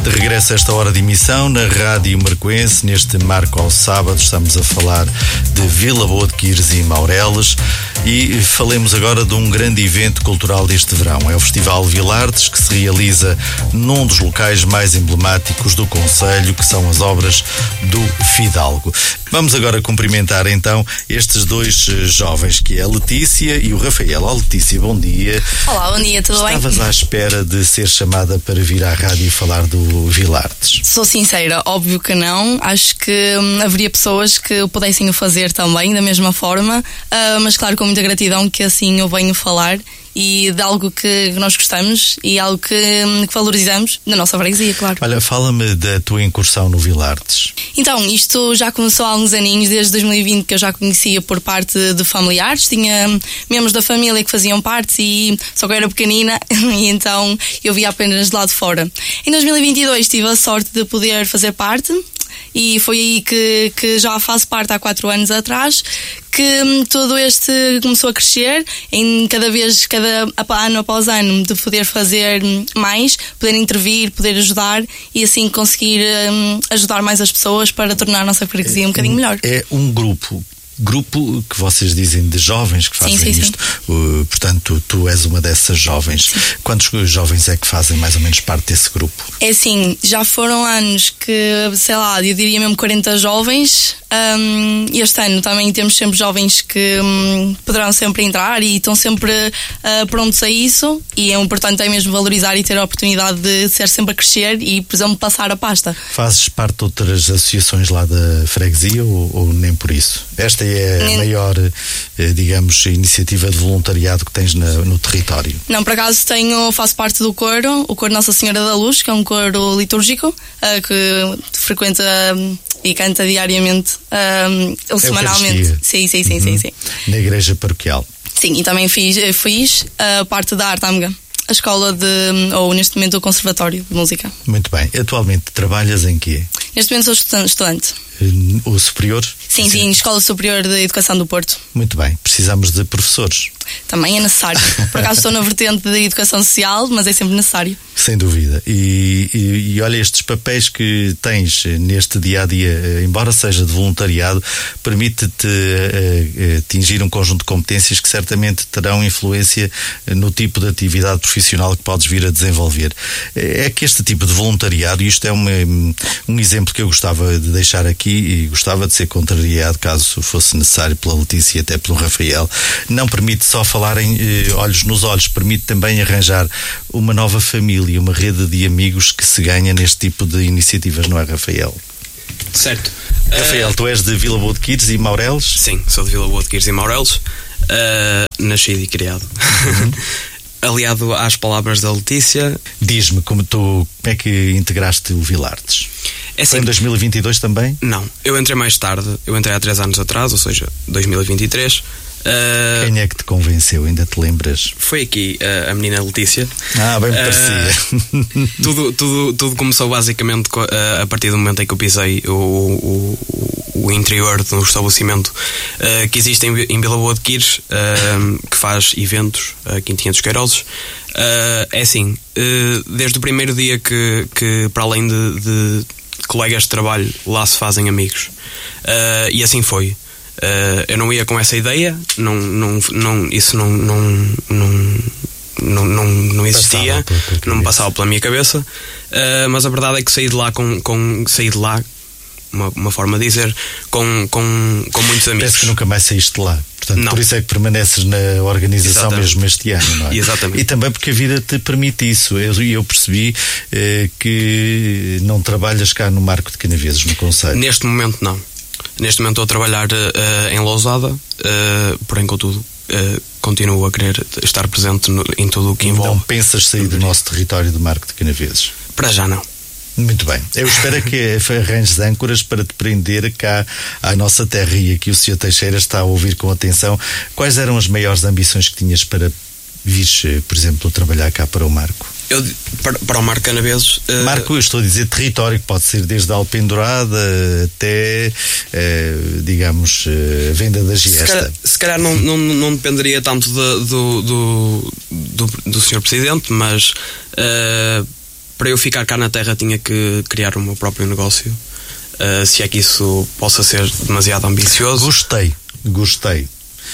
De regresso a esta hora de emissão na Rádio Marcoense, neste Marco ao Sábado, estamos a falar de Vila Boa de Quires e Maureles e falemos agora de um grande evento cultural deste verão. É o Festival Vilartes, que se realiza num dos locais mais emblemáticos do concelho, que são as obras do Fidalgo. Vamos agora cumprimentar então estes dois jovens, que é a Letícia e o Rafael. Olá, Letícia, bom dia. Olá, bom dia, tudo bem? Estavas à espera de ser chamada para vir à rádio e falar do Vilartes? Sou sincera, óbvio que não. Acho que haveria pessoas que o pudessem o fazer também, da mesma forma, mas claro, com muita gratidão que assim eu venho falar e de algo que nós gostamos e algo que valorizamos na nossa freguesia, claro. Olha, fala-me da tua incursão no Vilartes. Então, isto já começou há uns aninhos, desde 2020, que eu já conhecia por parte de familiares. Tinha membros da família que faziam parte, e só que eu era pequenina e então eu via apenas de lá de fora. Em 2022 tive a sorte de poder fazer parte, e foi aí que já faço parte há 4 anos atrás, que todo este começou a crescer, em cada ano após ano, de poder fazer mais, poder intervir, poder ajudar e assim conseguir ajudar mais as pessoas para tornar a nossa freguesia um bocadinho melhor. É um grupo que vocês dizem de jovens que fazem sim. isto. Portanto, tu és uma dessas jovens. Sim. Quantos jovens é que fazem mais ou menos parte desse grupo? É assim, já foram anos que, sei lá, eu diria mesmo 40 jovens. Este ano também temos sempre jovens que poderão sempre entrar e estão sempre prontos a isso, e é importante é mesmo valorizar e ter a oportunidade de ser sempre a crescer e, por exemplo, passar a pasta. Fazes parte de outras associações lá da freguesia ou nem por isso? Esta é a maior, digamos, iniciativa de voluntariado que tens no território? Não, por acaso faço parte do coro, o coro Nossa Senhora da Luz, que é um coro litúrgico que frequenta e canta diariamente, ou semanalmente. Sim. Na igreja paroquial. Sim, e também fiz a parte da Arte Âmega, a escola ou neste momento o Conservatório de Música. Muito bem. Atualmente trabalhas em quê? Neste momento sou estudante. O superior? Sim, Escola Superior de Educação do Porto. Muito bem. Precisamos de professores. Também é necessário. Por acaso estou na vertente de Educação Social, mas é sempre necessário. Sem dúvida. E olha, estes papéis que tens neste dia-a-dia, embora seja de voluntariado, permite-te atingir um conjunto de competências que certamente terão influência no tipo de atividade profissional que podes vir a desenvolver. É que este tipo de voluntariado, e isto é um exemplo que eu gostava de deixar aqui, e gostava de ser contrariado caso fosse necessário pela Letícia e até pelo Rafael, não permite só falar em olhos nos olhos, permite também arranjar uma nova família, uma rede de amigos que se ganha neste tipo de iniciativas, não é, Rafael? Certo. Rafael, tu és de Vila Boa de Quires e Maureles? Sim, sou de Vila Boa de Quires e Maureles, nascido e criado. Aliado às palavras da Letícia. Diz-me como é que integraste o Vilartes? Foi em 2022 também? Não, eu entrei mais tarde, eu entrei há 3 anos atrás, ou seja, 2023. Quem é que te convenceu? Ainda te lembras? Foi aqui a menina Letícia. Bem me parecia. Tudo começou basicamente a partir do momento em que eu pisei o interior do estabelecimento que existe em Vila Boa de Quires, que faz eventos, Quintinha dos Queirozes. É assim, desde o primeiro dia que para além de colegas de trabalho, lá se fazem amigos. E assim foi. Eu não ia com essa ideia, isso não existia, não me passava pela minha cabeça, mas a verdade é que saí de lá uma forma de dizer, com muitos amigos. Parece que nunca mais saíste de lá. Portanto, não. Por isso é que permaneces na organização. Exatamente. Mesmo este ano, não é? Exatamente. E também porque a vida te permite isso. Eu percebi que não trabalhas cá no Marco de Canaveses, no concelho. Neste momento não. Neste momento estou a trabalhar em Lousada, porém contudo continuo a querer estar presente em tudo o que envolve. Não pensas sair do nosso território do Marco de Canaveses? Para já não. Muito bem. Eu espero que arranjes âncoras para te prender cá à nossa terra, e aqui o Sr. Teixeira está a ouvir com atenção. Quais eram as maiores ambições que tinhas para vires, por exemplo, trabalhar cá para o Marco? Para o Marco Canaveses... Marco, eu estou a dizer território, que pode ser desde a Alpendurada até, digamos, a venda da Giesta. Se calhar não dependeria tanto do Sr. Presidente, mas para eu ficar cá na Terra tinha que criar o meu próprio negócio. Se é que isso possa ser demasiado ambicioso. Gostei.